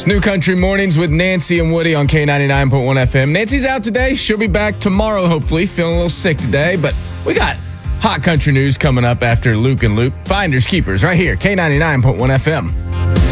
It's New Country Mornings with Nancy and Woody on K99.1 FM. Nancy's out today. She'll be back tomorrow, hopefully. Feeling a little sick today, but we got hot country news coming up after Luke and Luke. Finders, keepers, right here, K99.1 FM.